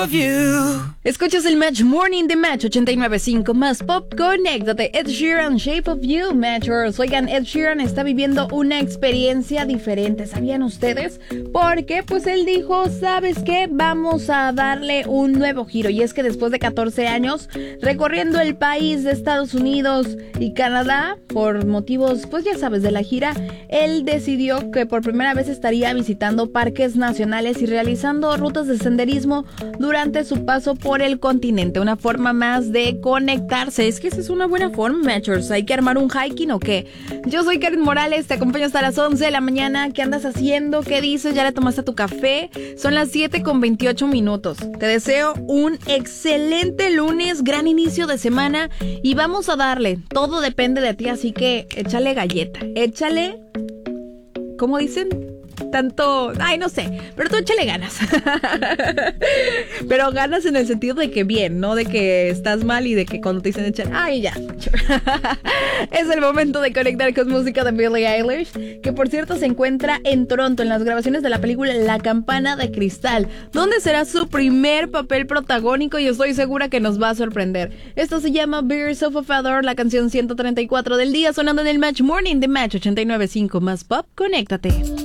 of you. Escuchas el Match Morning de Match 89.5 más Pop. Conéctate. Ed Sheeran, Shape of You, Matchers. Oigan, Ed Sheeran está viviendo una experiencia diferente. ¿Sabían ustedes? Porque pues él dijo, ¿sabes qué? Vamos a darle un nuevo giro. Y es que después de 14 años recorriendo el país de Estados Unidos y Canadá, por motivos, pues ya sabes, de la gira, él decidió que por primera vez estaría visitando parques nacionales y realizando rutas de senderismo durante su paso por el continente. Una forma más de conectarse. Es que esa es una buena forma, Matchers. ¿Hay que armar un hiking o qué? Yo soy Karen Morales, te acompaño hasta las 11 de la mañana. ¿Qué andas haciendo? ¿Qué dices? ¿Ya le tomaste tu café? Son las 7:28. Te deseo un excelente lunes, gran inicio de semana y vamos a darle. Todo depende de ti, así que échale galleta. Échale, ¿cómo dicen? Tanto, ay, no sé, pero tú échale ganas. Pero ganas en el sentido de que bien, no de que estás mal y de que cuando te dicen echar, ay, ya. Es el momento de conectar con música de Billie Eilish, que por cierto se encuentra en Toronto en las grabaciones de la película La Campana de Cristal, donde será su primer papel protagónico y estoy segura que nos va a sorprender. Esto se llama Birds of a Feather, la canción 134 del día, sonando en el Match Morning de Match 89.5 más Pop. Conéctate.